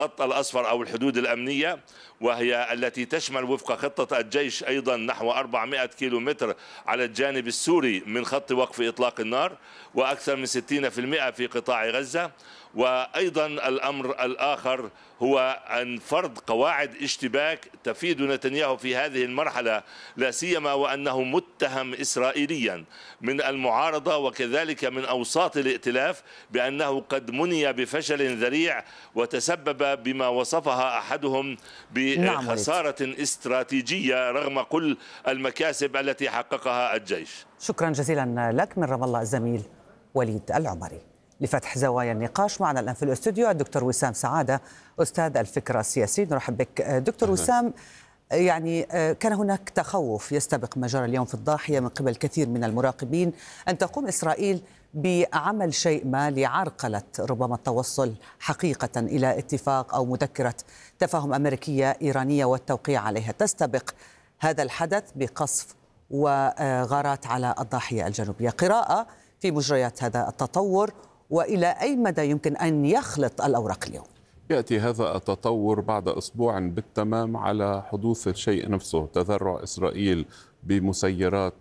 الخط الأصفر أو الحدود الأمنية، وهي التي تشمل وفق خطة الجيش أيضا نحو 400 كيلومتر على الجانب السوري من خط وقف إطلاق النار، وأكثر من 60% في قطاع غزة. وأيضا الأمر الآخر هو أن فرض قواعد اشتباك تفيد نتنياهو في هذه المرحلة، لا سيما وأنه متهم إسرائيليا من المعارضة وكذلك من أوساط الائتلاف بأنه قد مني بفشل ذريع وتسبب بما وصفها أحدهم بخسارة استراتيجية رغم كل المكاسب التي حققها الجيش. شكرا جزيلا لك من رام الله الزميل وليد العمري. لفتح زوايا النقاش معنا الآن في الاستوديو الدكتور وسام سعادة أستاذ الفكر السياسي. نرحب بك دكتور وسام. يعني كان هناك تخوف يستبق ما جرى اليوم في الضاحية من قبل كثير من المراقبين أن تقوم إسرائيل بعمل شيء ما لعرقلة ربما التوصل حقيقة إلى اتفاق أو مذكرة تفاهم أمريكية إيرانية والتوقيع عليها. تستبق هذا الحدث بقصف وغارات على الضاحية الجنوبية. قراءة في مجريات هذا التطور وإلى أي مدى يمكن أن يخلط الأوراق اليوم؟ يأتي هذا التطور بعد أسبوع بالتمام على حدوث الشيء نفسه، تذرع إسرائيل بمسيرات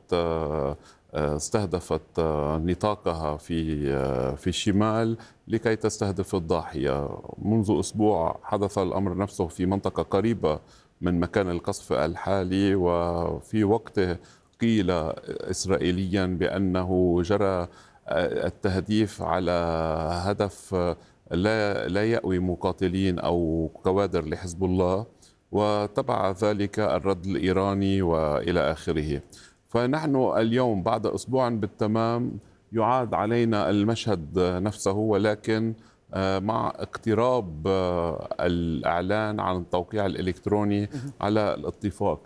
استهدفت نطاقها في الشمال لكي تستهدف الضاحية. منذ أسبوع حدث الأمر نفسه في منطقة قريبة من مكان القصف الحالي، وفي وقته قيل إسرائيليا بأنه جرى التهديف على هدف لا يأوي مقاتلين أو كوادر لحزب الله، وتبع ذلك الرد الإيراني وإلى آخره. فنحن اليوم بعد أسبوع بالتمام يعاد علينا المشهد نفسه، ولكن مع اقتراب الإعلان عن التوقيع الإلكتروني على الاتفاق.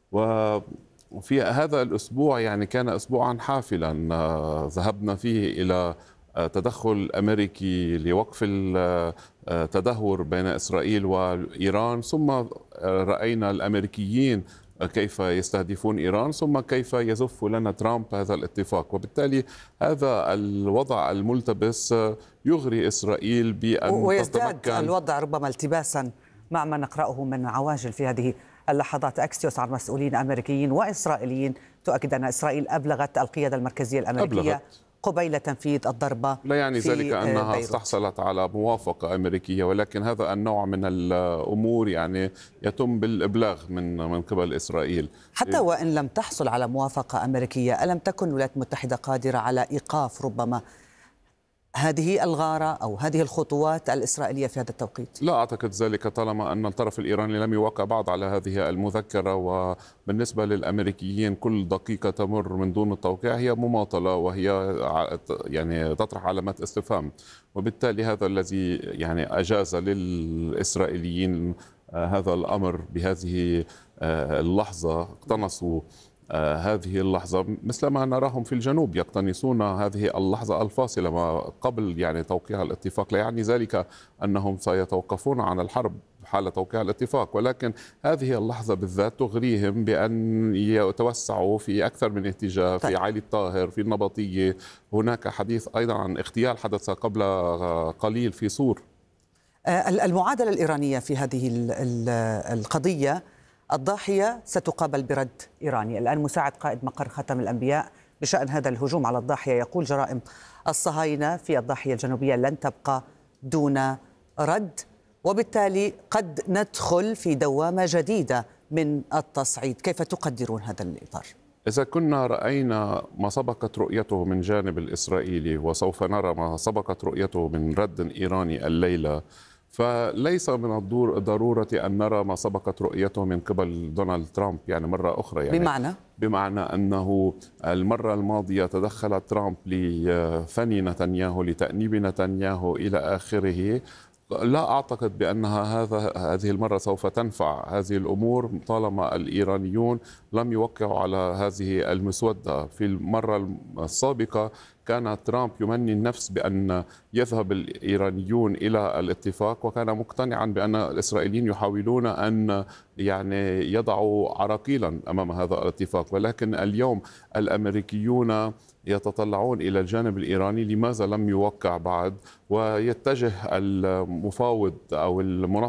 وفي هذا الأسبوع يعني كان أسبوعا حافلا ذهبنا فيه إلى تدخل أمريكي لوقف التدهور بين إسرائيل وإيران، ثم رأينا الأمريكيين كيف يستهدفون إيران، ثم كيف يزف لنا ترامب هذا الاتفاق. وبالتالي هذا الوضع الملتبس يغري إسرائيل بأن ويزداد الوضع ربما التباسا مع ما نقرأه من عواجل في هذه اللحظات. أكسيوس عن مسؤولين أمريكيين وإسرائيليين تؤكد أن إسرائيل أبلغت القيادة المركزية الأمريكية قبيل تنفيذ الضربة. لا يعني ذلك أنها استحصلت على موافقة أمريكية، ولكن هذا النوع من الأمور يعني يتم بالإبلاغ من قبل إسرائيل. حتى وإن لم تحصل على موافقة أمريكية، ألم تكن الولايات المتحدة قادرة على إيقاف ربما هذه الغارة أو هذه الخطوات الإسرائيلية في هذا التوقيت؟ لا أعتقد ذلك، طالما أن الطرف الإيراني لم يوقع بعض على هذه المذكرة. وبالنسبة للأمريكيين كل دقيقة تمر من دون التوقيع هي مماطلة، وهي يعني تطرح علامات استفهام. وبالتالي هذا الذي يعني أجاز للإسرائيليين هذا الأمر بهذه اللحظة. اقتنصوا هذه اللحظة مثل ما نراهم في الجنوب يقتنصون هذه اللحظة الفاصلة ما قبل يعني توقيع الاتفاق. لا يعني ذلك أنهم سيتوقفون عن الحرب حال توقيع الاتفاق، ولكن هذه اللحظة بالذات تغريهم بأن يتوسعوا في أكثر من اتجاه. في عالي الطاهر، في النبطية، هناك حديث أيضا عن اغتيال حدث قبل قليل في صور. المعادلة الإيرانية في هذه القضية، الضاحية ستقابل برد إيراني. الآن مساعد قائد مقر خاتم الأنبياء بشأن هذا الهجوم على الضاحية يقول جرائم الصهاينة في الضاحية الجنوبية لن تبقى دون رد، وبالتالي قد ندخل في دوامة جديدة من التصعيد. كيف تقدرون هذا الإطار؟ إذا كنا رأينا ما سبقت رؤيته من جانب الإسرائيلي وسوف نرى ما سبقت رؤيته من رد إيراني الليلة، فليس من الضرورة أن نرى ما سبقت رؤيته من قبل دونالد ترامب يعني مرة أخرى. يعني بمعنى أنه المرة الماضية تدخل ترامب لثني نتنياهو، لتأنيب نتنياهو إلى آخره. لا أعتقد بأنها هذه المرة سوف تنفع هذه الأمور طالما الإيرانيون لم يوقعوا على هذه المسودة. في المرة السابقة كان ترامب يمني النفس بأن يذهب الإيرانيون إلى الاتفاق، وكان مقتنعا بأن الإسرائيليين يحاولون أن يعني يضعوا عراقيلا أمام هذا الاتفاق. ولكن اليوم الأمريكيون يتطلعون إلى الجانب الإيراني، لماذا لم يوقع بعد؟ ويتجه المفاوض أو المنسق